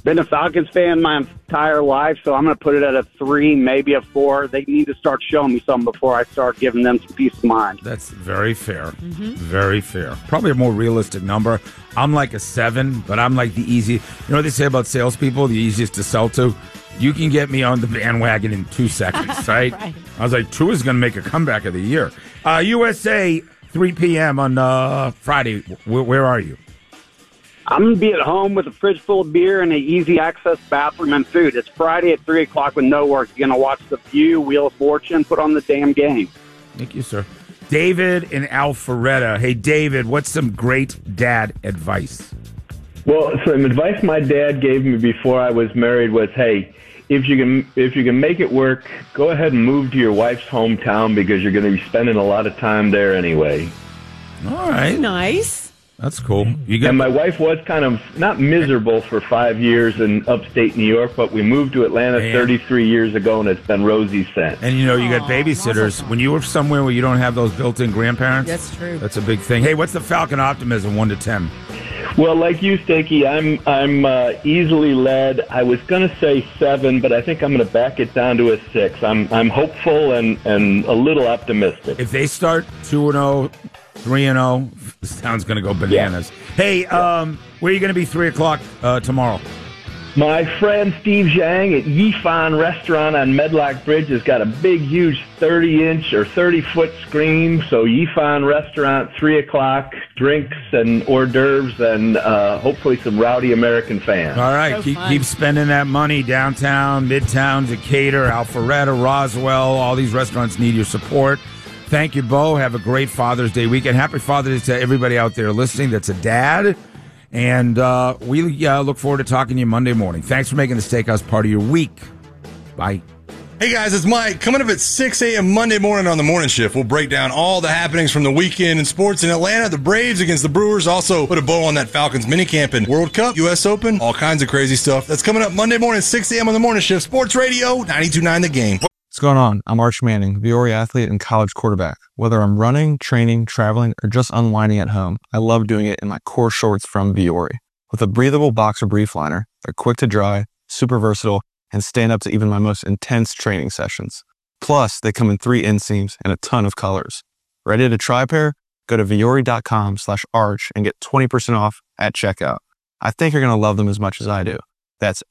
Been a Falcons fan my entire life, so I'm going to put it at a 3, maybe a 4. They need to start showing me something before I start giving them some peace of mind. That's very fair. Mm-hmm. Very fair. Probably a more realistic number. I'm like a 7, but I'm like the easy. You know what they say about salespeople? The easiest to sell to? You can get me on the bandwagon in 2 seconds, right? Right. I was like, Tua is going to make a comeback of the year. USA, 3 p.m. on Friday. Where are you? I'm going to be at home with a fridge full of beer and an easy access bathroom and food. It's Friday at 3 o'clock with no work. You're going to watch The View, Wheel of Fortune, put on the damn game. Thank you, sir. David in Alpharetta. Hey, David, what's some great dad advice? Well, some advice my dad gave me before I was married was, hey, if you can make it work, go ahead and move to your wife's hometown because you're going to be spending a lot of time there anyway. All right. Nice. That's cool. And my wife was kind of not miserable for 5 years in upstate New York, but we moved to Atlanta 33 years ago, and it's been rosy since. And, you know, you got babysitters. When you were somewhere where you don't have those built-in grandparents, that's true. That's a big thing. Hey, what's the Falcon optimism, 1 to 10? Well, like you, Stakey, I'm easily led. I was going to say 7, but I think I'm going to back it down to a 6. I'm hopeful and a little optimistic. If they start 2-0, 3-0, this town's going to go bananas. Yeah. Hey, where are you going to be 3 o'clock tomorrow? My friend Steve Zhang at Yifan Restaurant on Medlock Bridge has got a big, huge 30-inch or 30-foot screen. So Yifan Restaurant, 3 o'clock, drinks and hors d'oeuvres, and hopefully some rowdy American fans. All right, keep spending that money downtown, Midtown, Decatur, Alpharetta, Roswell. All these restaurants need your support. Thank you, Bo. Have a great Father's Day weekend. Happy Father's Day to everybody out there listening that's a dad. And we look forward to talking to you Monday morning. Thanks for making the Steakhouse part of your week. Bye. Hey, guys, it's Mike. Coming up at 6 a.m. Monday morning on the Morning Shift, we'll break down all the happenings from the weekend in sports in Atlanta, the Braves against the Brewers. Also, put a bow on that Falcons minicamp and World Cup, U.S. Open, all kinds of crazy stuff. That's coming up Monday morning, 6 a.m. on the Morning Shift. Sports Radio, 92.9 The Game. What's going on? I'm Arch Manning, Viore athlete and college quarterback. Whether I'm running, training, traveling, or just unwinding at home, I love doing it in my core shorts from Viore. With a breathable boxer brief liner, they're quick to dry, super versatile, and stand up to even my most intense training sessions. Plus, they come in 3 inseams and a ton of colors. Ready to try a pair? Go to Viore.com/arch and get 20% off at checkout. I think you're going to love them as much as I do. That's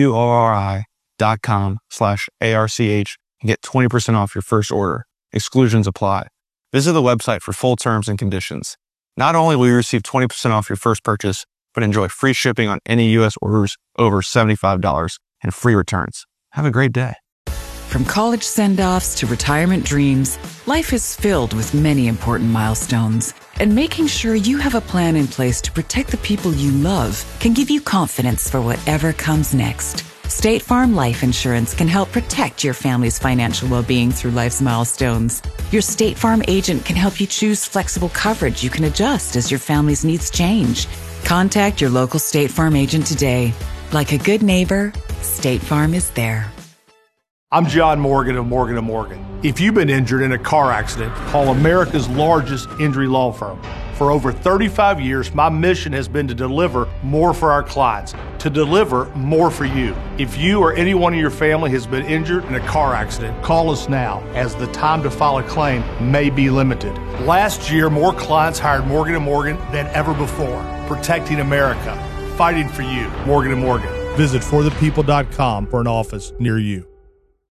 VUORI.com/ARCH and get 20% off your first order. Exclusions apply. Visit the website for full terms and conditions. Not only will you receive 20% off your first purchase, but enjoy free shipping on any U.S. orders over $75 and free returns. Have a great day. From college send-offs to retirement dreams, life is filled with many important milestones. And making sure you have a plan in place to protect the people you love can give you confidence for whatever comes next. State Farm Life Insurance can help protect your family's financial well-being through life's milestones. Your State Farm agent can help you choose flexible coverage you can adjust as your family's needs change. Contact your local State Farm agent today. Like a good neighbor, State Farm is there. I'm John Morgan of Morgan & Morgan. If you've been injured in a car accident, call America's largest injury law firm. For over 35 years, my mission has been to deliver more for our clients, to deliver more for you. If you or anyone in your family has been injured in a car accident, call us now, as the time to file a claim may be limited. Last year, more clients hired Morgan & Morgan than ever before. Protecting America, fighting for you. Morgan & Morgan. Visit forthepeople.com for an office near you.